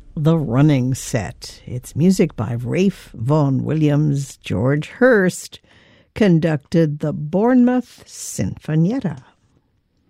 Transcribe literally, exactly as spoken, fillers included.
The Running Set. It's music by Ralph Vaughan Williams. George Hurst conducted the Bournemouth Sinfonietta.